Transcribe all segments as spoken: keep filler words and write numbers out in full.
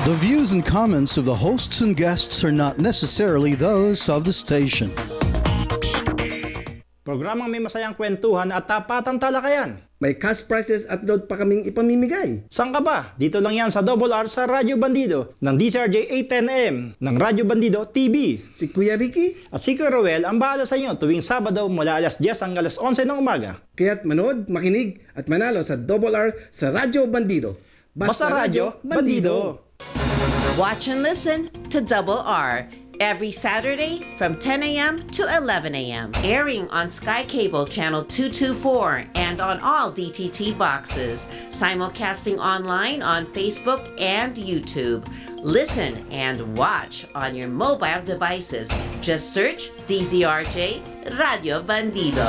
The views and comments of the hosts and guests are not necessarily those of the station. Programang may masayang kwentuhan at tapatang talakayan. May cash prizes at load pa kaming ipamimigay. Saan ka ba? Dito lang yan sa Double R sa Radyo Bandido ng D C R J eight ten A M ng Radyo Bandido T V. Si Kuya Ricky at si Kuya Ruel ang bahala sa inyo tuwing Sabado mula alas diyes hanggang alas onse ng umaga. Kaya't manood, makinig at manalo sa Double R sa Radyo Bandido. Basta, Basta Radyo Bandido. Watch and listen to Double R every Saturday from ten A M to eleven A M Airing on Sky Cable Channel two twenty-four and on all D T T boxes. Simulcasting online on Facebook and YouTube. Listen and watch on your mobile devices. Just search D Z R J Radio Bandido.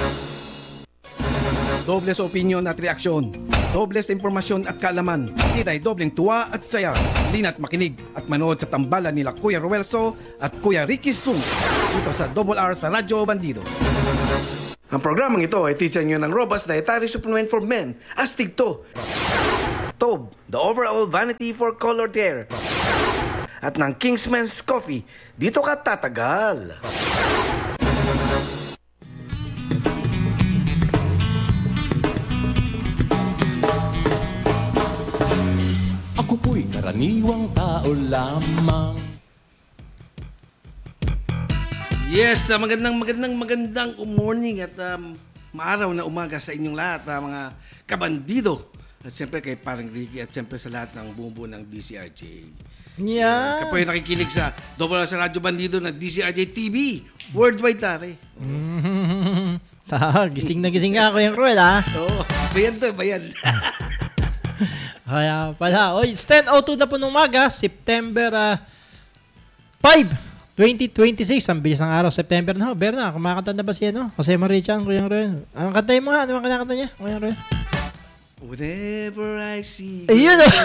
Doble sa opinion at reaksyon. Doble sa impormasyon at kaalaman. Kita'y dobleng tuwa at saya. Lina't makinig at manood sa tambalan nila Kuya Ruelso at Kuya Ricky Sung. Dito sa Double R sa Radyo Bandido. Ang programang ito ay teacher nyo ng Robust Dietary Supplement for Men, Astig to. Tob, the overall vanity for colored hair. At ng Kingsman's Coffee, dito ka tatagal. Ako po'y karaniwang tao lamang. Yes, uh, magandang magandang magandang morning at um, maaraw na umaga sa inyong lahat, uh, mga kabandido. At siyempre kay Parang Ricky at siyempre sa lahat ng bumubuo ng D C R J. Yeah. Uh, kapoy nakikinig sa Double R sa Radyo Bandido ng D C R J T V. Worldwide tare. Mm-hmm. Ta, gising na gising nga ako yung Ruel, ha? Oo, oh, bayan to, bayan. Kaya pala, oy, it's ten oh two na po ng umaga, September uh, five, twenty twenty-six. Ang bilis ng araw, September na. Berna, kumakanta na ba siya, no? Jose Marichan, Kuya Ruel. Ang kanta mo nga, ano ang kinakanta niya, Kuya Ruel? Whenever I see you. Ayun, oh.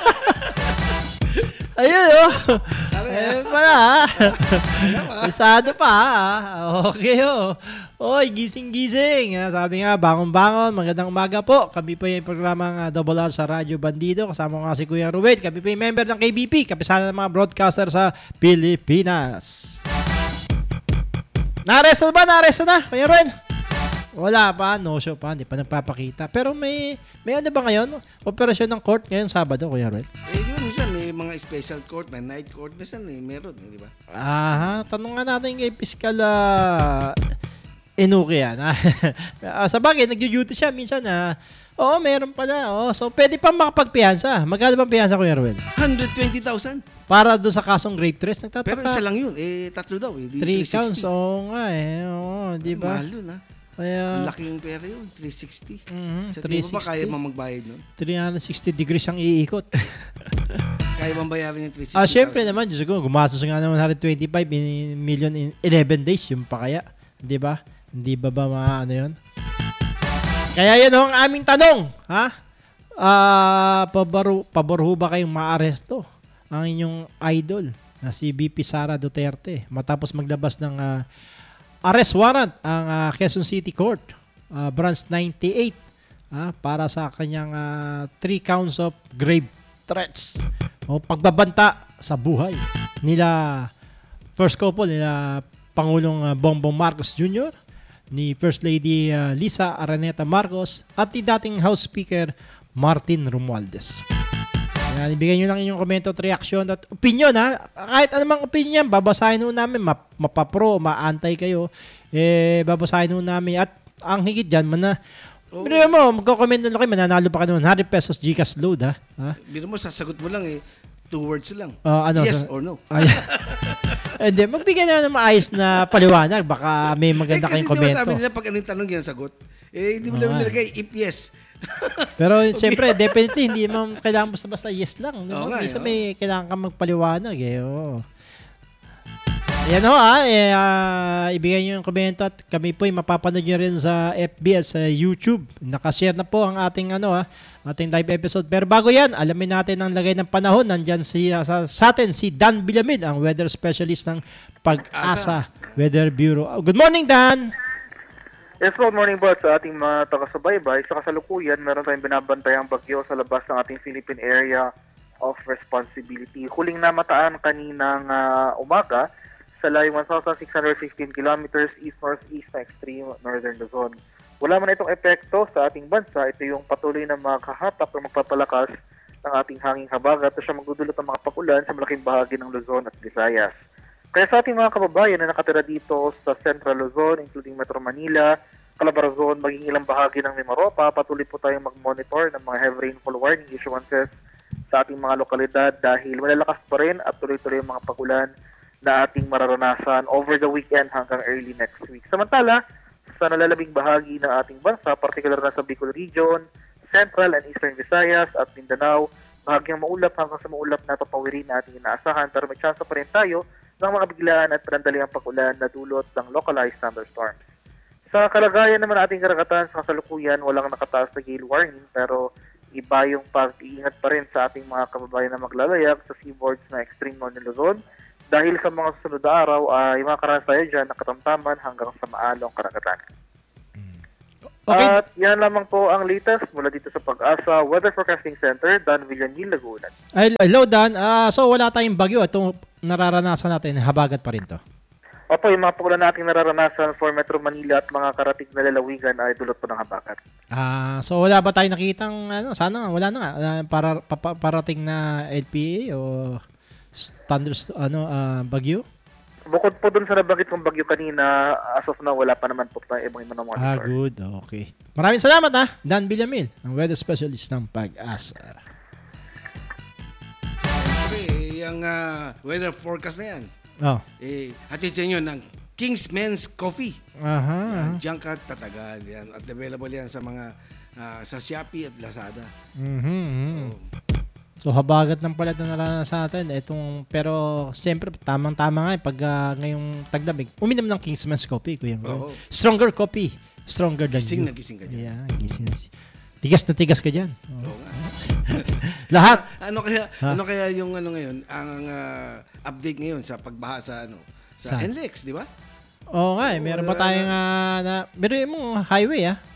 Ayun, oh. Ayun pala, ha? Pisado pa, ha? Okay, oh. Oy, gising-gising. Sabi nga, bangon-bangon, magandang umaga po. Kami po yung programang uh, Double R sa Radyo Bandido. Kasama ko nga si Kuya Ruel. Kami po yung member ng K B P, kapisana ng mga broadcaster sa Pilipinas. Na-arresto ba? Na-arresto na, Kuya Ruel? Wala pa, no show pa, hindi pa nagpapakita. Pero may, may ano ba ngayon? Operasyon ng court ngayon Sabado, Kuya Ruel? Eh, di ba minsan may mga special court, may night court, minsan eh, meron, eh, di ba? Aha, tanong nga natin kay Piskal uh, Enuke yan. uh, sa bagay, nag-duty siya minsan na, uh, oo, meron pala. Oh, so, pwede pa makapagpiyansa. Magkano bang piyansa, Kuya Ruel? one hundred twenty thousand. Para doon sa kasong grave threats. Nagtataka. Pero isa lang yun. Eh, tatlo daw. Eh, Three counts. Oo nga eh. Oo, di ba? Mahal yun, ha? Kaya, laki yung pera yun. three sixty. Mm-hmm, sa tingin mo ba kaya mo magbayad nun? three sixty degrees ang iikot. Kaya bang bayaran yung three sixty? Ah, syempre naman. Diyos ko, gumastos nga naman one hundred twenty-five million in eleven days. Yung pa kaya. Di ba? Hindi ba ba mga ano yun? Kaya yun ang aming tanong. Ha? Uh, pabor, pabor ho ba kayong maaresto ang inyong idol na si V P Sara Duterte matapos maglabas ng uh, arrest warrant ang uh, Quezon City Court, uh, branch ninety-eight, uh, para sa kanyang uh, three counts of grave threats o pagbabanta sa buhay nila first couple nila Pangulong uh, Bongbong Marcos Junior, ni First Lady uh, Lisa Araneta Marcos at ni dating House Speaker Martin Romualdez. Yan, ibigay nyo lang inyong komento at reaksyon at opinion, ha. Kahit anumang opinion, babasahin ho namin, map, mapapro, maantay kayo, eh, babasahin ho namin. At ang higit dyan, mana, oh. Biro mo, magko-comment na lang kayo, mananalo pa ka noon, one hundred pesos Gcash load, ha. ha? Biro mo, sasagot mo lang eh, two words lang. Uh, ano, yes so, or no. Hindi, magbigay na ng maayos na paliwanag, baka may maganda eh, kayong komento. Kasi di ba sabi nila, pag anong tanong yan sagot, eh, hindi mo lang nilagay, if yes. Pero siyempre, definitely, hindi naman kailangan basta-basta yes lang. Oo nga, Isa oh. may kailangan ka magpaliwanag eh. Oo. Ayan ho ha, eh, uh, ibigay nyo yung komento at kami po ay mapapanood nyo rin sa F B at sa YouTube. Nakashare na po ang ating ano ha, ating live episode. Pero bago yan, alamin natin ang lagay ng panahon. Nandyan si, uh, sa, sa atin si Dan Villamil, ang weather specialist ng Pag-asa Weather Bureau. Oh, good morning, Dan! Yes po, morning po sa ating mga taga-subaybay. Sa kasalukuyan, meron tayong binabantayang bagyo sa labas ng ating Philippine area of responsibility. Huling namataan kaninang uh, umaga sa layong one thousand six hundred fifteen kilometers east-northeast na extreme northern Luzon. Wala man itong epekto sa ating bansa, ito yung patuloy na maghahatak o magpapalakas ng ating hanging habagat at siya magdudulot ng mga pag-ulan sa malaking bahagi ng Luzon at Visayas. Kaya sa ating mga kababayan na nakatira dito sa Central Luzon, including Metro Manila, Calabarzon, maging ilang bahagi ng Mimaropa, patuloy po tayong mag-monitor ng mga heavy rainfall warning issuances sa ating mga lokalidad dahil malalakas pa rin at tuloy-tuloy ang mga pag-ulan na ating mararanasan over the weekend hanggang early next week. Samantala, sa nalalabing bahagi ng ating bansa, particular na sa Bicol Region, Central and Eastern Visayas at Mindanao, bahagyang maulap hanggang sa maulap na papawirin na ating inaasahan pero may chance pa rin tayo ng mga biglaan at panandaliang pag-ulan na dulot ng localized thunderstorms. Sa kalagayan naman ating karagatan sa kasalukuyan, walang nakataas na gale warning pero iba yung pag-iingat pa rin sa ating mga kababayan na maglalayag sa seaboards na extreme northern Luzon dahil sa mga susunod na araw ay uh, makakaranas tayo dyan na katamtaman hanggang sa maalong karagatan. Okay. At yan lamang po ang latest mula dito sa Pag-asa Weather Forecasting Center, Dan Villanil, Laguna. Ay, hello Dan, uh, so wala tayong bagyo, itong nararanasan natin, habagat pa rin to. Opo, yung mga pag-ulan nating nararanasan for Metro Manila at mga karating na lalawigan ay dulot po ng habagat. Ah, so wala ba tayong nakitang ano, sana wala na nga uh, para pa, pa, parating na L P A o thunders ano uh, bagyo? Bukod po dun sa nabanggit kong bagyo kanina, as of now, wala pa naman po tayong ibang ibang monitor. Ah, good. Okay. Maraming salamat ha, Dan Villamil, ang weather specialist ng Pag-asa. Okay, yung uh, weather forecast na yan. Oh. Eh, hatid sa inyo ng King's Men's Coffee. Aha. Yan, diyan ka tatagal yan. At available yan sa mga uh, sa Shopee at Lazada. Mhm. So habagat ng pala na naranasan natin itong pero siyempre tamang-tama nga eh, pag uh, ngayong taglamig. Uminom ng Kingsman's Coffee, kuya. Oo. Stronger coffee, stronger than Gising you. na gising ka dyan. Yeah, gising na gising. Tigas na tigas ka diyan. Oo nga. Lahat. Ano kaya Ha? ano kaya yung ano ngayon, ang uh, update ngayon sa pagbaha sa ano, sa Saan? N L E X, di ba? Oo nga, eh, meron pa tayong uh, na meron mong highway ah.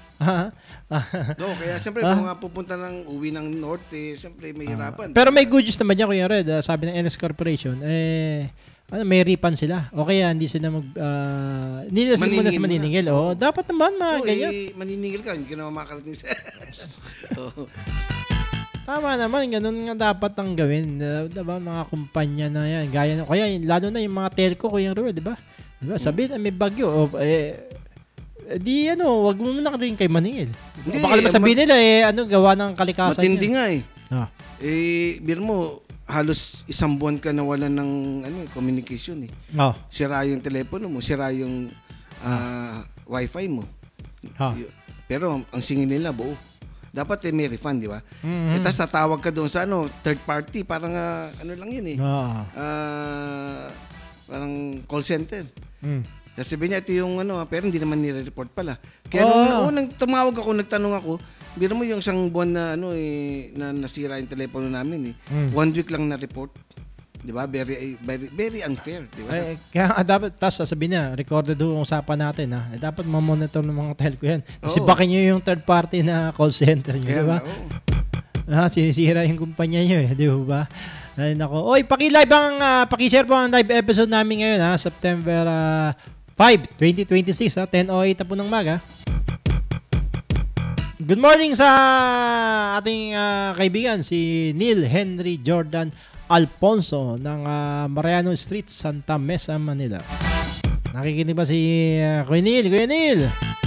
No, kaya siyempre Ah. kung nga pupunta ng uwi ng norte, siyempre may hirapan. Pero may good news naman diyan, Kuya Red. Ah, sabi ng N S Corporation, eh ano, may refund sila. O kaya hindi sila mag uh, hindi na sila muna sa Maniningil maniningil. muna. Oh, dapat naman mga Oo, ganyan. eh, maniningil ka, hindi ka naman makakarating sa... Oo. Tama naman, ganun nga dapat ang gawin. Uh, diba, mga kumpanya na yan. Gaya na, kaya lalo na yung mga telco, Kuya Red, di ba? Diba? Sabihin na may bagyo. O, eh, eh, di ano, wag mo muna rin kay maningil. Hindi, Baka naman sabihin nila, eh, ano, gawa ng kalikasan Matindi yan. nga eh. Ah. Eh, bir mo, halos isang buwan ka nawalan ng ano, communication eh. Oh. Sira yung telepono mo, sira yung ah, wifi mo. Ha. Y- Pero ang singin nila buo. Dapat eh, may refund, di ba? Mhm. Eh, tapos tatawag ka doon sa ano, third party, parang ah, ano lang yun eh. Ah. Ah, parang call center. Mm. Sasabihin niya, ito yung ano, pero hindi naman nire-report pala. Kaya Oh. nung unang tumawag ako, nagtanong ako, biro mo yung isang buwan na ano eh, na nasira yung telepono namin eh. Mm. One week lang na-report. Di ba? Very, very, very unfair. Di ba? Eh, kaya nga dapat, tapos sasabihin niya, recorded yung usapan natin ha. Eh, dapat mamonitor ng mga telco yan. Kasi Oo. bakin nyo yung third party na call center nyo, Kaya di ba? nga, oo. Ah, sinisira yung kumpanya nyo eh, di ba? Ay, nako. Oy, paki-live ang, uh, paki-share po ang live episode namin ngayon ha, September uh, five, twenty twenty-six ha, ten oh eight na po ng maga. Good morning sa ating uh, kaibigan, si Neil Henry Jordan Alfonso ng uh, Mariano Street, Santa Mesa, Manila. Nakikinig ba si uh, Kuya Neil? Kuya Neil!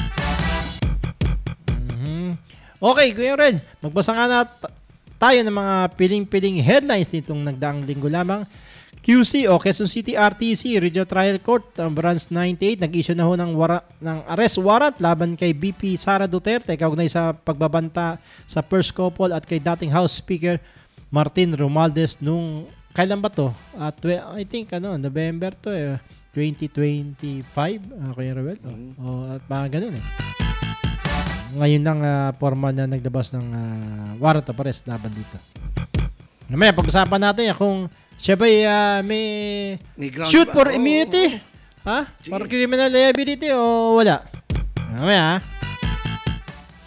Mhm. Okay, Kuya Red, magbasa nga na t- tayo ng mga piling-piling headlines nitong nagdaang linggo lamang. Q C o Quezon City R T C Regional Trial Court uh, Branch ninety-eight nag-issue na ho ng, wara- ng arrest warrant laban kay B P Sara Duterte kaugnay sa pagbabanta sa first couple at kay dating House Speaker Martin Romualdez nung kailan ba to? Uh, tw- I think ano, November to eh, twenty twenty-five uh, Kuya Ruel. Oh, oh, at mga ganun eh. Ngayon lang uh, formal na nagdabas ng uh, warrant of arrest laban dito. Namaya pag-usapan natin uh, kung siya ba uh, may May grounds shoot ba? for Oo, immunity? oo. Ha? Sige. For criminal liability o wala? Mamaya ha? So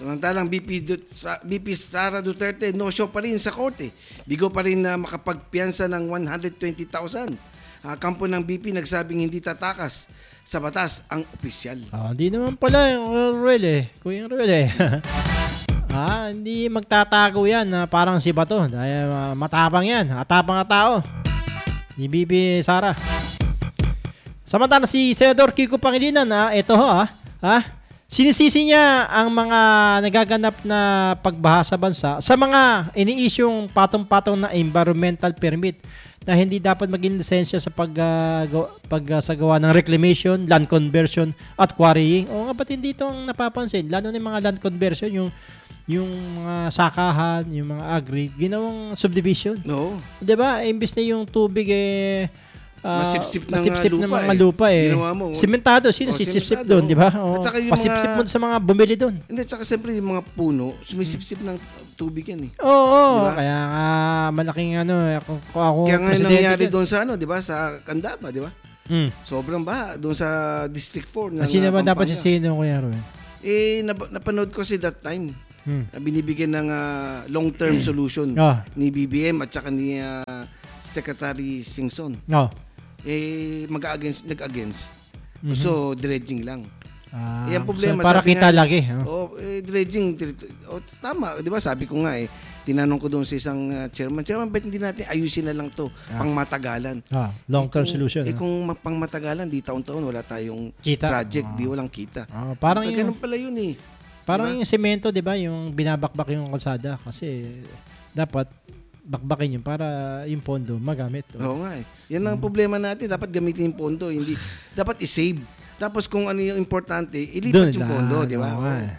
Samantalang B P, Du- sa- B P Sara Duterte, no show pa rin sa korte. Bigo pa rin na makapagpiyansa ng one hundred twenty thousand. Ah, kampo ng B P nagsabing hindi tatakas sa batas ang opisyal. Ah, hindi naman pala yung Ruel eh. Kuya Ruel eh. ah, hindi magtatago yan na parang si Bato. Dahil uh, matapang yan. Atapang na tao. Ni B P Sara. Samantala si Senador Kiko Pangilinan, ah, ito ho ah. Ha? Sinisisi niya ang mga nagaganap na pagbaha sa bansa sa mga ini-issue'ng patong-patong na environmental permit na hindi dapat maging lisensya sa pag, uh, gaw- pagsagawa ng reclamation, land conversion at quarrying. O nga, ba't hindi ito ang napapansin? Lalo na yung mga land conversion, yung yung mga sakahan, yung mga agri, ginawang subdivision. No. 'Di ba? Imbis na yung tubig eh ah, Masipsip ng, masipsip ah, ng lupa, mga eh. lupa eh. Ginawa mo. Simentado, sino Oh, sisipsip simentado. doon, 'di ba? Oh, At saka yung pasipsip mga- mo sa mga bumili doon. Hindi, tsaka siyempre yung mga puno, sumisipsip ng tubig yan eh. Oo, oo. Diba? Kaya nga malaking ano, eh, ako, ako Kaya nga presidente nangyari dyan. doon sa ano, di ba? Sa Candaba, di ba? Mm. Sobrang baha doon sa District four ng Ah, sino ah, ba dapat Pampanga. si sino, Kuya Ruel? Eh, nap- napanood ko si that time. Hmm. Na binibigyan ng ah, long-term solution Ah. ni B B M at saka ni ah, Secretary Singson. Oh. Eh, mag-against, nag-against. Mhm. So, dredging lang. Ah, Eh, ang problema, so, para sabi kita nga- lagi. Oh, Oh. eh, dredging, dir- oh, tama, di ba? Sabi ko nga eh, tinanong ko doon sa isang ah, chairman, chairman, ba't hindi natin ayusin na lang to pang matagalan? Ah, long-term Eh, kung- solution. Eh ah. kung ma- pang matagalan, di taon-taon wala tayong Kita. project, Ah. di walang kita. Ah, parang Eh, yung ganun pala yun eh. parang Diba? yung semento, 'di ba, yung binabakbak yung kalsada kasi dapat bakbakin yun para yung pondo magamit. Oh. Oo nga eh. Yan ang problema natin. Dapat gamitin yung pondo. Hindi, dapat i-save. Tapos kung ano yung importante, ilipat Doon yung lang. pondo, di ba? Oo nga eh.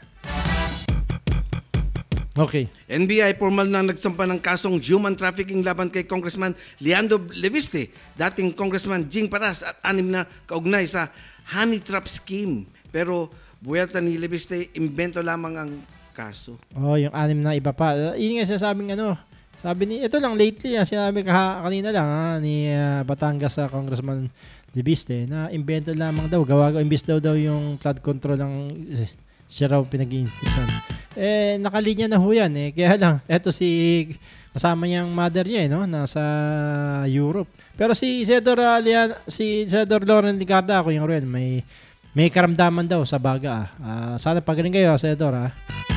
Okay. N B I formal na nagsampa ng kasong human trafficking laban kay Congressman Leandro Leviste, dating Congressman Jing Paras at anim na kaugnay sa honey trap scheme. Pero buwelta ni Leviste, imbento lamang ang kaso. Oh, yung anim na iba pa. Uh, yun nga sinasabing ano, sabi ni, ito lang lately, ah, sinabi ka kanina lang ah, ni ah, Batangas sa Congressman Leviste na invento lamang daw, gawa imbis daw daw yung flood control ng eh, siya raw pinag-iintisan. Eh, nakalinya na ho yan eh. Kaya lang, eto si kasama niyang mother niya eh, no? Nasa Europe. Pero si Senador uh, Lian, si Senador Lauren Ligarda, ako yung Ruel, may may karamdaman daw sa baga ah. Ah, sana pagaling kayo, Senador ah.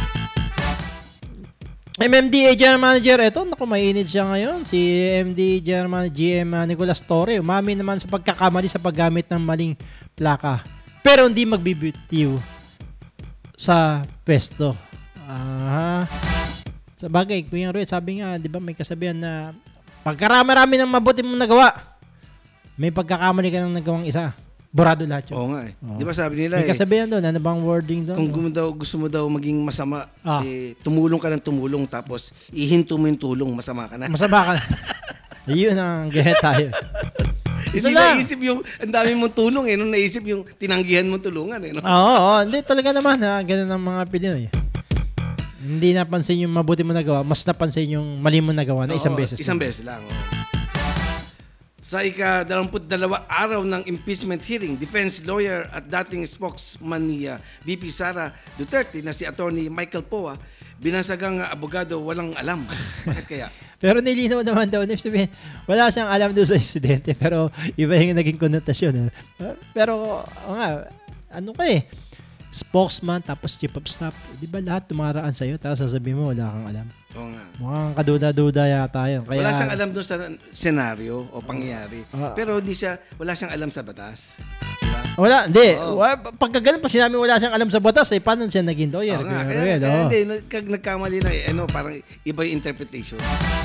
M M D A General Manager, eto, naku, mainit siya ngayon. Si M D General Manager G M uh, Nicolas Torre, umami naman sa pagkakamali sa paggamit ng maling plaka. Pero hindi magbibitiw sa pwesto. Ah, sa bagay, Kuya Ruel, sabi nga, di ba may kasabihan na pagkarami-rami ng mabuti mong nagawa, may pagkakamali ka ng nagawang isa. Burado lahat yun. Oo nga eh. Oo. Di ba sabi nila May eh, kasabihan doon, ano bang wording doon? kung gusto, daw, gusto mo daw maging masama, Ah. eh, tumulong ka ng tumulong tapos ihinto mo yung tulong, masama ka na. Masaba ka. Yun ang gahe tayo. Hindi lang. naisip yung, ang dami mong tulong eh, nung naisip yung tinanggihan mong tulungan eh. No? Oo, oo, hindi talaga naman ha, ganun ang mga Pinoy. Hindi napansin yung mabuti mo nagawa, mas napansin yung mali mo nagawa na isang Oo, beses. Isang lang. beses lang. oo. Sa ika-dalawampu't dalawa araw ng impeachment hearing, defense lawyer at dating spokesman ni uh, V P Sara Duterte na si Attorney Michael Poa, binasagang uh, abogado walang alam. Bakit kaya? Pero nilinaw naman daw, ibig sabihin, wala siyang alam doon sa insidente, pero iba yung naging konotasyon. Eh. Pero, o nga, ano ka eh, spokesman tapos chief of staff, di ba lahat tumaraan sa'yo, tapos sasabihin mo, wala kang alam. Oo nga. Mukhang kaduda-duda yata yun. Kaya, Wala siyang alam doon sa senaryo o pangyayari. Ah. Pero di siya, wala siyang alam sa batas. Diba? Wala, hindi. Oo. Wa- Pagka ganun, pag sinabi wala siyang alam sa batas, eh, paano siya naging lawyer? Oo nga. Kuya Kaya, Ruel, kaya oo. hindi, nag, nagkamali na eh. Ano, parang iba yung interpretation.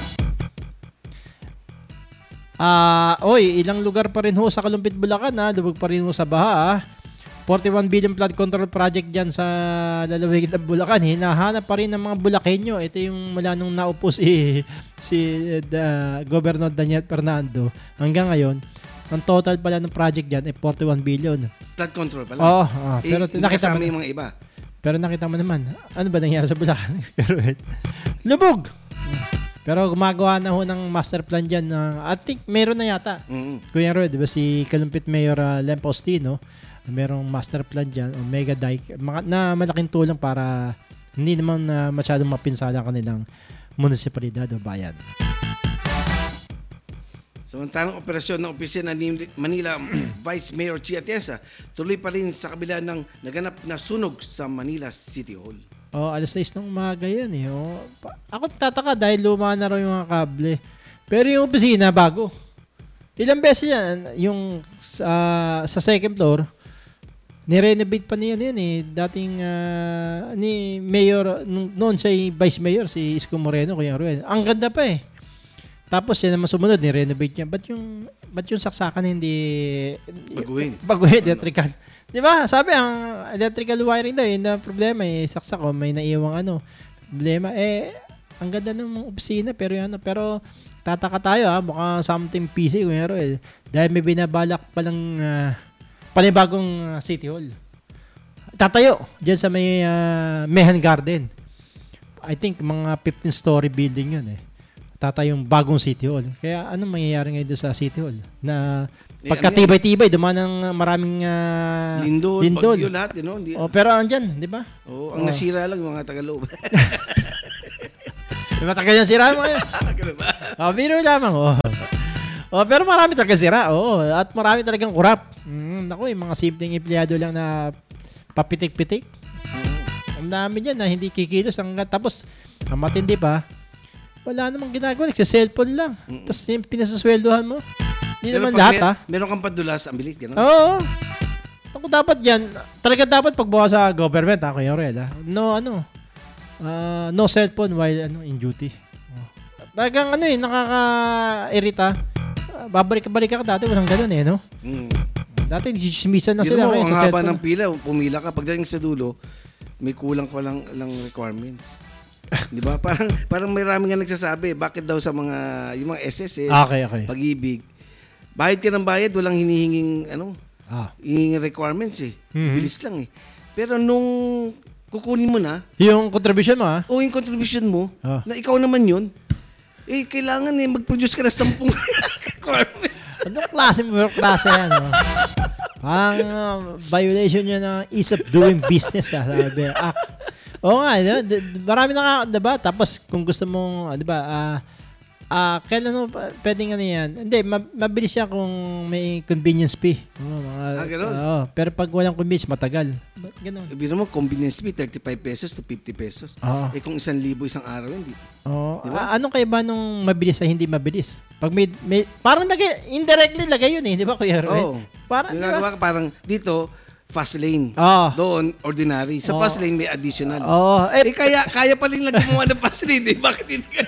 Ah, oy, ilang lugar pa rin ho sa Kalumpit, Bulacan ha, lubog pa rin ho sa baha ha. forty-one billion flood control project dyan sa lalawigan ng Bulacan. Hinahanap pa rin ng mga Bulakenyo. Ito yung mula nung naupo si, si uh, Governor Daniel Fernando. Hanggang ngayon, ang total pala ng project dyan ay forty-one billion. Flood control pala. Oo, oh, pero eh, nakita mo, kasama yung mga iba. pero nakita mo naman, ano ba nangyari sa Bulacan? Pero, lubog! Pero gumagawa na ho ng master plan dyan. Uh, I think meron na yata. Mm. Kuya Roy, di ba si Kalumpit Mayor uh, Lem Faustino, merong master plan dyan o mega dike mga, na malaking tulong para Hindi naman uh, masyadong mapinsala ang kanilang munisipalidad o bayan. Samantalang operasyon ng opisina ni Manila Vice Mayor Chi Atienza tuloy pa rin sa kabila ng naganap na sunog sa Manila City Hall. Oh, alas sais ng umaga yan eh. Oh. Pa- Ako tataka dahil luma na raw yung mga kable. Pero yung opisina, bago. Ilang beses yan, yung sa, sa second floor, nirenovate pa niya yun eh. Dating uh, ni Mayor, nung, noon siya Vice Mayor, si Isko Moreno, Kuya Ruel. Ang ganda pa eh. Tapos yan naman sumunod, ni-renovate niya. Ba't yung, ba't yung saksakan hindi... Baguhin. Baguhin, electrical. Di ba? Sabi, ang electrical wiring daw, yun na problema eh. Saksak o, may naiwang ano. Problema. Eh, ang ganda ng mga opisina, pero yan, pero tataka tayo ha, mukhang something P C, Kuya Ruel. Dahil may binabalak palang uh, panibagong uh, City Hall. Tatayo, dyan sa may uh, Mehan Garden. I think mga fifteen-story building yun eh. Tatayong bagong City Hall. Kaya anong mangyayari ngayon doon sa City Hall? Na pagkatibay-tibay, dumaan ng maraming uh, lindol, lindol. bagyo, lahat. You know, hindi, oh, pero andyan, di ba? oh, ang Oh. nasira lang yung mga Tagalog. Di ba tagal yung sira mo ngayon? Oh, biro lamang. Oh. Oh, pero marami talaga sira. Oh. At marami talagang kurap. Mm, naku, yung mga simpleng empleyado lang na papitik-pitik. Ang dami dyan na hindi kikilos. Hanggang, tapos, ang matindi pa, wala namang ginagawa. Nagsa-cellphone lang. Mm. Tapos yung pinasasweldohan mo. Hindi naman lahat, ha? Meron kang padulas, ang bilis, gano'n? Oo. Ako dapat yan, talaga dapat pagbuha sa government, ha, Kuya Aurel, ha? No, ano, uh, no cellphone while ano, in duty. Oh. Talagang ano eh, nakaka-irita. Uh, babalik-balik ka dati, walang ganun eh, no? Mm. Dati, dismisan na Yun sila. mo, Ngayon, ang sa haba cellphone. ng pila, pumila ka. Pagdating sa dulo, may kulang pa lang, lang requirements. Di ba? Parang, parang may rami nga nagsasabi, bakit daw sa mga, yung mga S S S, Okay, okay. Pag-ibig, bayad ka ng bayad, walang hinihinging, ano, Ah. hihinging requirements eh. Mhm. Bilis lang eh. Pero nung kukunin mo na, Yung contribution mo, ha? o yung contribution mo, Ah. na ikaw naman yun, eh, kailangan eh, mag-produce ka na sampung requirements. Anong klase mo, klase yan, no? Parang uh, violation yun ng ease of doing business, ha? Sabi, ah, oo nga, di ba? D- d- marami na nga, diba? Tapos, kung gusto mong, di ba, ah, ah, kailan mo, pa- pwedeng ano yan? Hindi, ma- mabilis yan kung may convenience fee. Oo, mga, Ah, ganun? oo. Pero pag walang convenience, matagal. Ba't ganun? Ibig mo, convenience fee, thirty-five pesos to fifty pesos. Oo. Eh kung isang libo isang araw, hindi. Oo. Di ba? Ah, anong kaiba nung mabilis sa hindi mabilis? Pag may, may parang lagay, indirectly lagay yun eh, di ba, Kuya Oo. Ruel? Parang, Yung di ba? nagawa ka parang dito, fast lane. Oo. Doon, ordinary. Sa Oo. fast lane, may additional. Oo. Eh, Eh, kaya, kaya pa rin lang gumawa ng fast lane eh. Bakit hindi ka?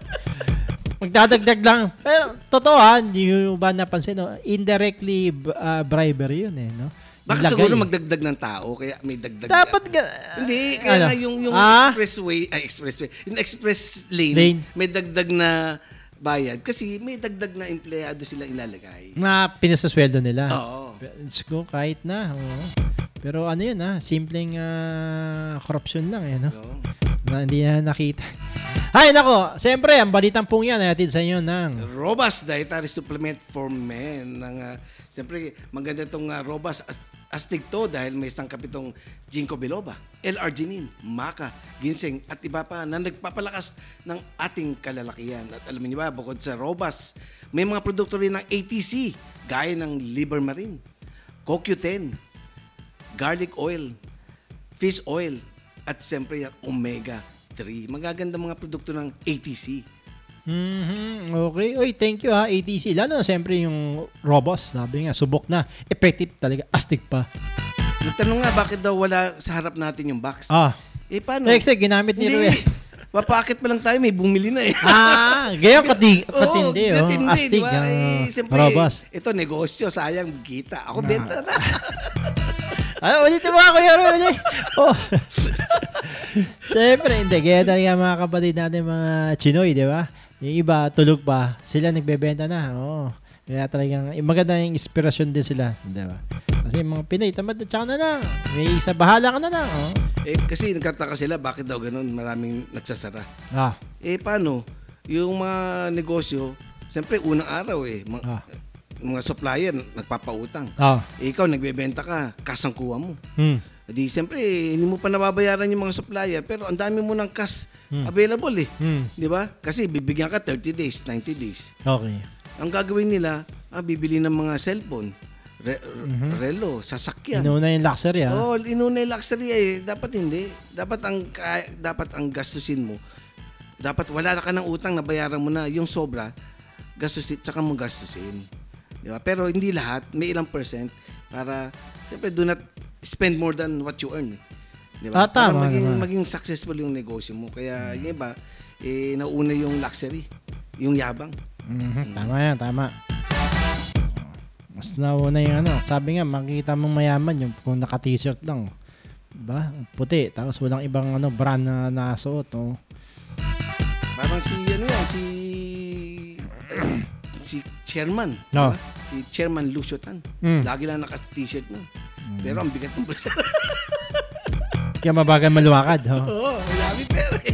magdadagdag lang. Pero, totoo ha, hindi nyo ba napansin, no? Indirectly uh, bribery yun eh, no? Baka Lagay. siguro magdagdag ng tao, kaya may dagdag. Dapat na- ga... Hindi, kaya Ano? nga yung, yung Ah? expressway, ay expressway, yung express lane, Lane. may dagdag na bayad kasi may dagdag na empleyado silang ilalagay. na pinasasweldo nila. Oo. Let's go, kahit na. Oo. Pero ano yun ha, simpleng uh, corruption lang eh, no? No? Na hindi na nakita. Ay, nako, siyempre, ang balitang pong yan, natin sa inyo ng... Robust Dietary Supplement for Men. Ng, uh, siyempre, maganda itong uh, Robust as- Astig to dahil may sangkap itong ginkgo biloba, L-arginine, maca, ginseng at iba pa na nagpapalakas ng ating kalalakihan. At alam niyo ba, bukod sa Robust, may mga produkto rin ng A T C gaya ng liver marine, C O Q ten, garlic oil, fish oil, at siyempre yung omega three. Magaganda mga produkto ng A T C. Mhm. Okay. Oy, thank you ha, A T C. Lalo na siyempre yung Robust, sabi nga, subok na. Effective talaga. Astig pa. Nagtanong nga, bakit daw wala sa harap natin yung box? Ah. Eh, paano? Eh, kasi ginamit ni Hindi. Ruel. Papakit pa lang tayo, may bumili na eh. Ah, gayon kati, katindi, oh. katindi, Astig, di ba? ah, Eh, siyempre, Robust. ito negosyo, sayang kita. Ako benta na. Ano, ulit mo ako yung Ruel eh. Oh. Siyempre, hindi. Kaya talaga mga kapatid natin, mga Chinoy, di ba? Yung iba, tulog pa. Sila nagbebenta na. Oo. Kaya talagang, eh, maganda yung inspirasyon din sila. Di ba? Kasi mga Pinay, tamad na tsaka na lang. May isa, bahala ka na lang. Oh. Eh, kasi nagkataka sila, bakit daw ganun? Maraming nagsasara. Ah. Eh, paano? Yung mga negosyo, siyempre, unang araw eh. Mga, Ah. mga supplier, nagpapautang. Ah. Eh, ikaw, nagbebenta ka, kasang kuha mo. Hmm. Di siyempre, hindi mo pa nababayaran yung mga supplier pero ang dami mo ng cash Hmm. available eh. Hmm. Di ba? Kasi bibigyan ka thirty days, ninety days. Okay. Ang gagawin nila, ah, bibili ng mga cellphone, re- relo, sasakyan. Inuna yung luxury, ah. Oo, oh, inuna yung luxury eh. Dapat hindi. Dapat ang ka- dapat ang gastusin mo. Dapat wala na ka ng utang na bayaran mo na yung sobra, gastusin tsaka mo gastusin. Di ba? Pero hindi lahat, may ilang percent para siyempre do not spend more than what you earn. Di ba? Ah, tama para maging naman. maging successful yung negosyo mo. Kaya yung iba eh nauna yung luxury, yung yabang. Mhm, tama yan, tama. Mas nauna yung ano, sabi nga, makikita mong mayaman yung kung naka-t-shirt lang. Diba? Puti, tapos walang ibang ano, brand na nasuot. Oh. Parang si ano yan, si si Chairman. No. Diba? Si Chairman Lucio Tan. Mm. Lagi lang naka-t-shirt na. Pero ang bigat ng presyo. Kaya mabagal maluwakad. Oh. Oo, marami pera eh.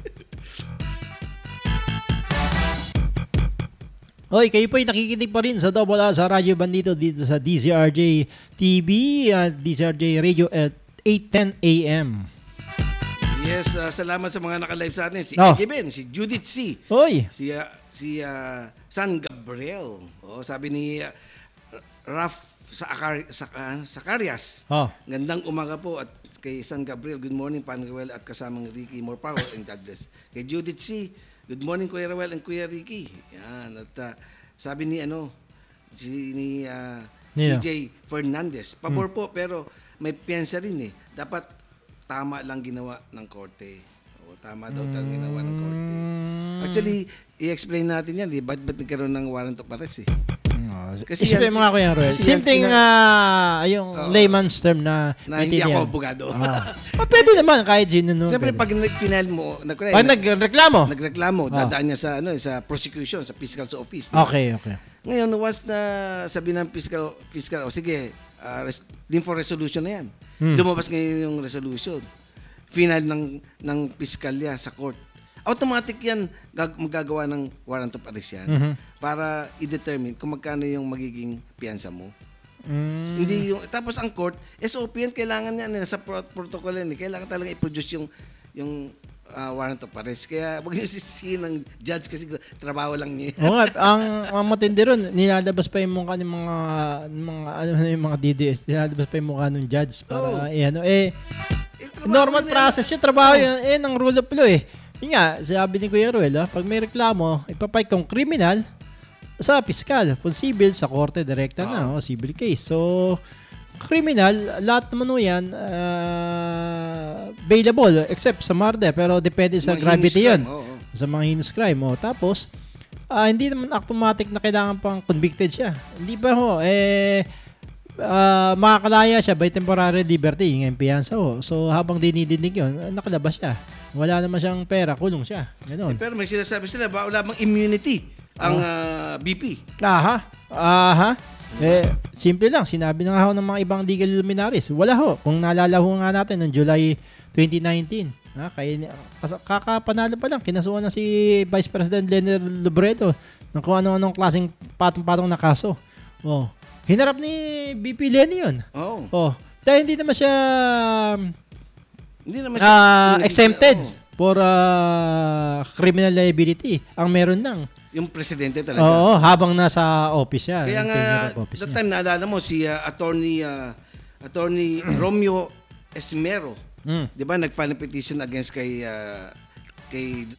Oy, kayo po ay nakikinig pa rin sa Double R sa Radyo Bandito dito sa D Z R J T V at D Z R J Radio at eight ten A M. Yes, uh, salamat sa mga naka-live sa atin. Si Oh. Iggy Ben, si Judith C. Oy, Si uh, si uh, San Gabriel. Oh, sabi ni uh, Raf sa sa Sakarias. oh. Gandang umaga po at kay San Gabriel, good morning Pan Ruel at kasamang Ricky, more power and God bless. Kay Judith C, good morning Kuya Ruel and Kuya Ricky. Yan, at uh, sabi ni ano, si ni uh, Nino? C J Fernandez, pabor po pero may piyansa rin eh. Dapat tama lang ginawa ng korte. O, tama daw talaga ginawa ng korte. Actually, i-explain natin yan eh. Ba't ba't nagkaroon ng warrant of arrest eh? Kasi Isipin mo nga Kuya Roel. kasi Simpleng yan, ah, yung Oo. layman's term na na hindi ako maintindihan. abogado. Ah. Ah, pwede naman kahit sino no. Siyempre, pwede. pag nag-final mo, nag Pag nagreklamo. nagreklamo, Oh. dadaan niya sa ano sa prosecution, sa fiscal's office. di ba? Okay, okay. Ngayon, once na sabi ng fiscal, fiscal o sige, uh, res, din for resolution na yan. Hmm. Lumabas ngayon yung resolution. Final ng ng piskalya sa court. Automatic yan gag- magagawa ng warrant of arrest yan Mhm. para i-determine kung magkano yung magiging piyansa mo. Mm. Hindi yung tapos ang court, S O P yan kailangan yan eh, sa pro- protocol yan, eh. Kailangan talaga i-produce yung yung ah, warrant of arrest. Kaya wag niyo sisihin ng judge kasi trabaho lang niya. Oo nga, ang, ang matindi ron, nilalabas pa yung mukha ng mga, ng mga, ano na yung mga D D S, nilalabas pa yung mukha ng judge para, Oo. eh, ano, eh, Eh, trabaho normal na yan. process yung trabaho yun, eh, ng rule of law eh. Yun nga, sabi ni Kuya Ruel, ah, pag may reklamo, ipapay kong criminal sa piskal, kung civil, sa korte, direkta na, oh, civil case. So, criminal, lahat naman o yan, ah, available, except sa murder, pero depende sa Mga gravity heinous yun. crime, oo. Sa mga heinous crime. Oh. Tapos, ah, hindi naman automatic na kailangan pang convicted siya. Hindi ba ho, eh, ah, makakalaya siya by temporary liberty, yung piyansa ho. So, habang dinidinig yun, ah, nakalabas siya. Wala naman siyang pera, kulong siya. Ganon. Eh, pero may sinasabi sila, ba wala bang immunity ang ah, B P? Aha. Aha. Eh, simple lang. Sinabi na nga ho ng mga ibang legal luminaries. Wala ho. Kung naalala ho nga natin noong July twenty nineteen, ha, kaya, kas- kakapanalo pa lang. Kinasuhan na si Vice President Leonel Robredo ng kung ano-anong klaseng patong-patong na kaso. Oh. Hinarap ni B P Lenny yun. Oo. Oh. Dahil hindi naman siya Hindi naman ah, immunity, exempted oo. for ah, criminal liability. Ang meron lang. Yung presidente talaga. Oo, habang nasa office siya. Kaya yung nga, tenure of office that niya. time naalala mo si ah, attorney ah, attorney Romeo Esmero, Mm. 'di ba, nag-file ng petition against kay ah, kay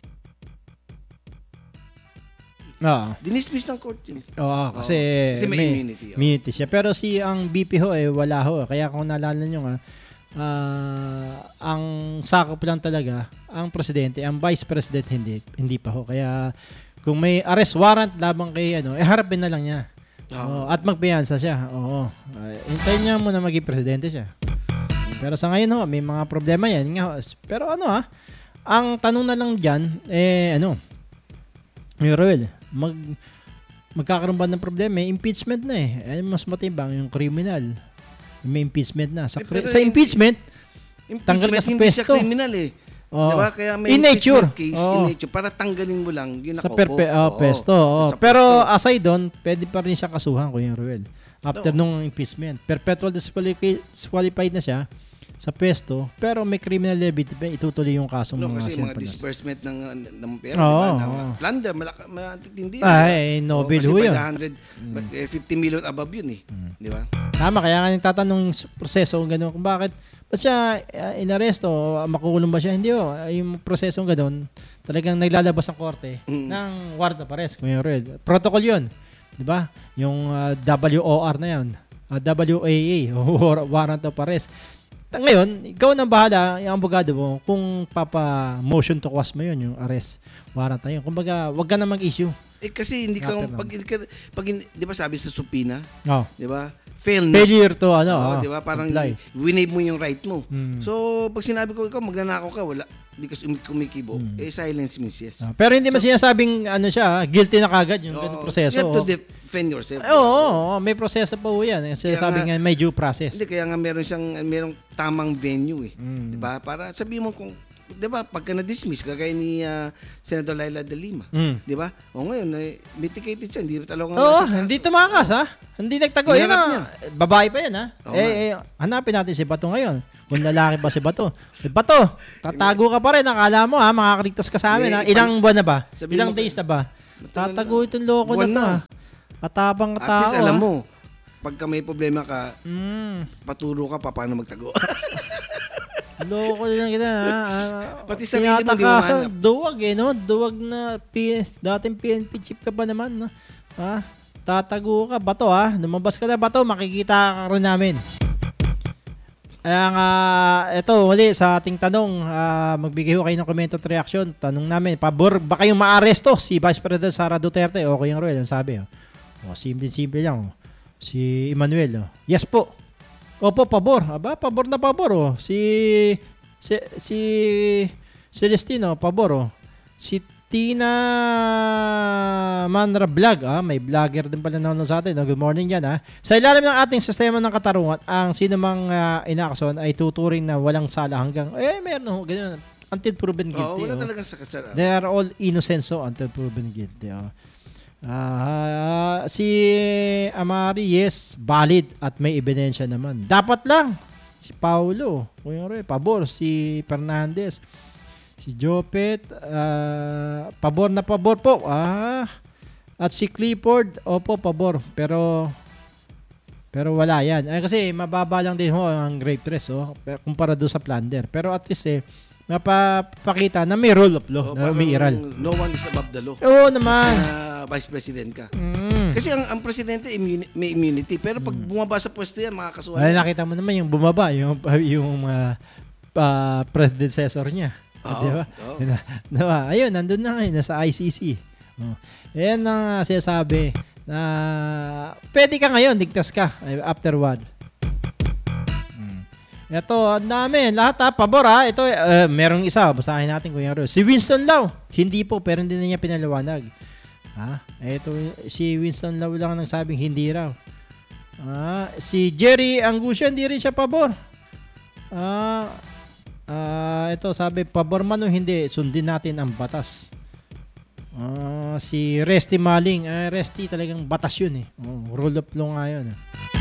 Oo. dinismiss ng court yun. Oo, kasi, Oo. Kasi may immunity, oo. immunity siya. Pero si ang B P ho eh wala ho. Kaya kung naalala nyo nga, ah, ang sakop lang talaga ang presidente, ang vice president hindi hindi pa ho. Kaya kung may arrest warrant labang kay ano, eh harapin na lang niya. Oo, at magpiyansa siya. Oo. Uh, hintayin niya muna maging presidente siya. Pero sa ngayon ho, may mga problema yan. Nga ho. Pero ano ha, ang tanong na lang dyan, eh ano, may Roel, mag, magkakaroon ba ng problema? May impeachment na eh. Eh, mas matimbang yung criminal. May impeachment na. Sa, Eh, pero sa yung- impeachment, tanggal Impeachment ka sa hindi siya pwesto. criminal eh. Oo. 'Di ba? Kaya may In nature. impeachment case Oo. in nature para tanggalin mo lang yun sa nakaupo. perpe, oh, Oo. pesto. oo. Sa Pero pwesto. aside doon, pwede pa rin siya kasuhan, Kuya Ruel. After Oo. nung impeachment. Perpetual disqualifi- disqualified na siya. sa pwesto, pero may criminal liability pa, itutuloy yung kasong No, mga kasi mga sinampan. disbursement ng, uh, ng pera, Oo, di ba? Na, oo. plunder, malaka, matitindi. Ay, Nobel ho yun. Kasi five hundred, eh, fifty million above yun eh. Di ba? Tama, kaya nga nagtatanong sa proseso gano'n kung bakit ba't siya uh, inaresto, makukulong ba siya? Hindi oh, yung prosesong gano'n, talagang naglalabas ang korte Mm. ng warrant of arrest. Kung yung red. Protocol yun, di ba? Yung uh, W O R na yun, uh, W A A, warrant of arrest. Ngayon, ikaw nang bahala, yung abogado mo, kung papa motion to quash mo yun, yung arrest warrant na yun. Kumbaga, wag ka na mag-issue. Eh kasi hindi ka, Rapid lang. pag, hindi ka- pag, hindi- di ba sabi sa supina, Oh. di ba? Fail na. Failure to, ano, Oo, oh, di ba? Parang apply. winave mo yung right mo. Mm. So, pag sinabi ko ikaw, magnanakaw ka, wala, di ka sumi- kumikibo, eh silence means yes. Ah, pero hindi man sinasabing ano siya, guilty na kagad yung ganung Oo, proseso. You have to oh. defend yourself. Oo, oo, oo, may proseso pa po yan. Kasi Kaya sabi nga- nga may due process. Hindi, kaya nga meron siyang, merong tamang venue eh. Mm. Di ba? Para sabihin mo kung, di ba, pagka na-dismiss, kagaya ni ah, Senator Laila de Lima. Mm. Di ba? O ngayon, eh, mitigated siya, hindi talagang Oo, nasa kaso. hindi tumakas ha. Hindi nagtago. Yan Hinarap na, niya. babae pa yan ha. Oo eh, eh, hanapin natin si Bato ngayon. Kung lalaki ba si Bato. Si Bato, tatago ka pa rin. Akala mo ha, makakaligtas ka sa amin ha. Hindi, Ilang buwan na ba? Sabihin Ilang mo- days na ba? Matagal Tatago na. itong loko na Buwan to na. ha. Atapang At tao least alam ha. mo, pagka may problema ka, Mm, paturo ka pa paano magtago. loko lang kita ha. Ah, Pati sarili mo, di mo tinatakasan. mahanap. Duwag eh no. Duwag na P S, dating P N P chief ka pa naman no. Ha? Tatago ka. Bato ha. Lumabas ka na Bato. Makikita ka rin namin. Kaya nga, ito, uli sa ating tanong, ah, magbigay ho kayo ng comment at reaction. Tanong namin, pabor ba kayong maaresto si Vice President Sara Duterte o Kuya Ruel? Ang sabi, oh. Oh, simple-simple lang. Oh. Si Emmanuel, oh. Yes po. Opo, pabor. Aba, pabor na pabor. Oh. Si, si, si Celestino, pabor. Oh. Si Tina Manra Vlog. Ah, may vlogger din pala nanonood sa atin. Oh, good morning yan. Ah. Sa ilalim ng ating sistema ng katarungan, ang sino mang uh, inakson ay tuturing na walang sala hanggang, eh, meron ho, ganyan. Until proven guilty. Oo, wala oh. talagang sakasara. They are all innocent so until proven guilty. Oh. Ah, si Amari, yes, valid at may ebidensya naman. Dapat lang. Si Paulo, Kuya Roy, pabor. Si Fernandez, si Jopet, ah, pabor na pabor po. Ah, at si Clifford, opo, pabor. Pero pero wala yan. Ay, kasi mababa lang din ho ang grave stress oh, kumpara doon sa plunder. Pero at least eh, mapapakita na may rule of law, Oo, na parang umiiral. no one is above the law. Oo naman. Kasi vice president ka. Mm. Kasi ang, ang presidente immuni- may immunity. Pero pag bumaba sa pwesto yan, makakasuhan. Wala, nakita mo naman yung bumaba, yung yung uh, uh, predecessor niya. Oo, Di ba? oo. Na- diba? Ayun, nandun na ngayon, nasa I C C. Oh. Ayan ang sinasabi na pwede ka ngayon, ligtas ka eh, afterward. Mm. Ito, ang dami. Lahat ha, pabor ha. Ito, uh, merong isa. Basahin natin kung yung si Winston Lau. Hindi po, pero hindi na niya pinaliwanag. Ha? Ito, si Winston Lau lang ang nagsabing hindi raw. Ah, si Jerry Angusio, hindi rin siya pabor. Ah, ah, ito sabi, pabor man o hindi, sundin natin ang batas. Ah, si Resty Maling, ah, Resty talagang batas yun eh. Oh, rule of law nga yun.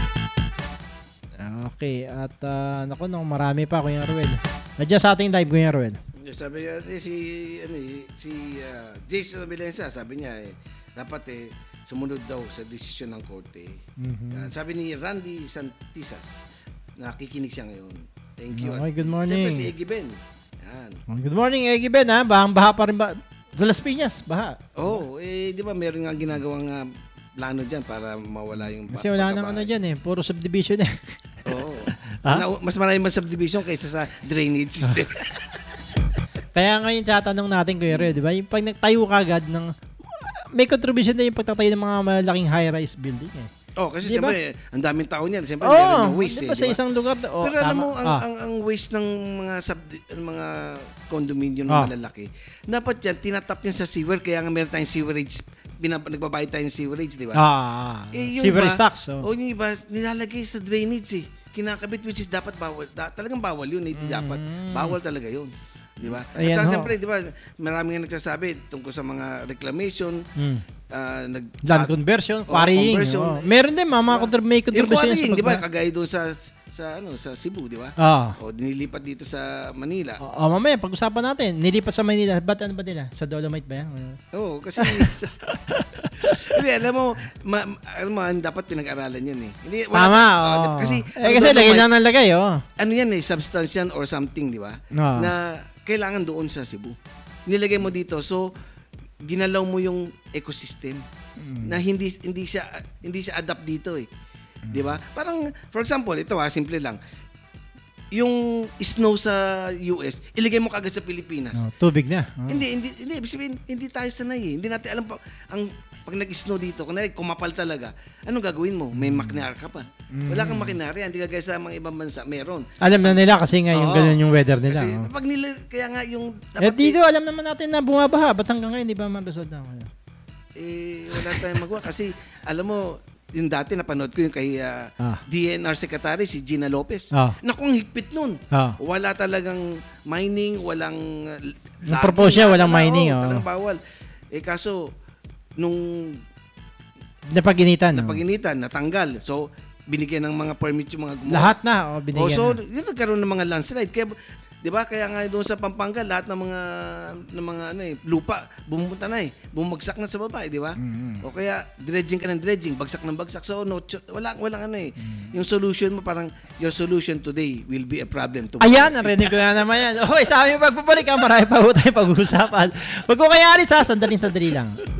Ah, okay, at uh, naku, no, marami pa, Kuya Ruel. Nandiyan sa ating live, Kuya Ruel. Sabi niya, eh, si, ano, eh, si uh, Jason Valenza, sabi niya, eh, dapat eh, sumunod daw sa desisyon ng korte. Mhm. Yan. Sabi ni Randy Santisas, nakikinig siya ngayon. Thank you. Okay, At good morning. Siyempre si Eggy Ben. Yan. Good morning, Eggy Ben, ha? Bahang baha pa rin ba? Sa Las Piñas, baha. Oh, eh, di ba meron nga ginagawang uh, plano dyan para mawala yung Kasi wala nang ano dyan eh, puro subdivision eh. Oo. Ha? Na- mas marami man subdivision kaysa sa drainage system. Kaya ngayon tatanong natin, Kuya Red, di ba? Yung pag nagtayo ka agad ng, may contribution na yung pagtatayo ng mga malaking high-rise building eh. Oh, kasi Di ba? siyempre, ang daming tao niyan. Siyempre, Oo, meron yung waste. di eh, ba sa di ba? isang lugar? Oh, Pero alam tama. mo, ang, Ah. ang, ang waste ng mga subdi- mga condominium Ah. na malalaki, dapat yan, tinatap yan sa sewer, kaya nga meron tayong sewerage, pinap- nagbabayad tayo ng sewerage, di ba? Ah, Eh, yung sewerage iba- tax. Oh. O yung iba, nilalagay sa drainage eh. Kinakabit, which is dapat bawal. Da- talagang bawal yun, hindi dapat. Bawal talaga yun. Di ba? At Mm. Ayan saka ho. siyempre, di ba, marami nga nagsasabi tungkol sa mga reclamation, Hmm. ah, nag, Land conversion, Oh, quarrying. conversion. Oh. Meron din mga, mga contrib- may yung contribution quarrying, sa di ba, pagba- kagaya doon sa sa ano sa Cebu, di ba? Ah. O dinilipat dito sa Manila. O, o, mamaya, pag-usapan natin. Nilipat sa Manila. Ba't ano ba nila? Sa Dolomite ba yan? Oo, kasi hindi, alam mo, ma, alam mo, dapat pinag-aralan yan eh. Hindi, Tama, oh, oo. Kasi, eh, kasi lagay lang ng lagay, oh. ano yan eh, substance yan or something, di ba? Oo. Na kailangan doon sa Cebu. Nilagay mo dito, so, ginalaw mo yung ecosystem na hindi hindi siya hindi siya adapt dito eh. 'Di ba? Parang for example, ito ha, simple lang. Yung snow sa U S, ilagay mo kagad sa Pilipinas. Oh, tubig na. Oh. Hindi, hindi, hindi, ibig sabihin, hindi tayo sanay eh. Hindi natin alam pa ang pag nag-snow dito, kunwari kumapal talaga. Anong gagawin mo? May makinar ka pa. Wala kang makinarya, hindi kagaya sa mga ibang bansa, meron. Alam na nila kasi nga yung Oo. ganun yung weather nila. Kasi oh. pag nila, kaya nga yung Eh dito, alam naman natin na bumabaha. Ba't hanggang ngayon, di ba malusod na ngayon? eh, wala tayong magawa. Kasi, alam mo, yung dati napanood ko yung kay uh, Ah. D N R Secretary, si Gina Lopez. Ah. Naku, ang higpit nun. Ah. Wala talagang mining, walang uh, Yung logging, propose niya, wala walang na, mining, oo, oh. talagang bawal. Eh, kaso, nung Napaginitan. no? napaginitan, natanggal. So, binigyan ng mga permit yung mga gumawa. Lahat na. Oh, binigyan Oh, so, na. yun nagkaroon ng mga landslide. Kaya, 'di ba? Kaya nga doon sa Pampanga, lahat ng mga ng mga ano eh, lupa bumunta na eh. Bumagsak na sa baba, eh, 'di ba? Mm-hmm. O kaya dredging ka ng dredging, bagsak ng bagsak. So, no, ch- wala walang ano eh. Mm-hmm. Yung solution mo parang your solution today will be a problem tomorrow. Ayan, narinig ko na naman yan. Okay, sa aming pagbabalik, ah, marami pa po tayong pag-uusapan. Wag ko kaya alis ha, sandaling-sandali lang.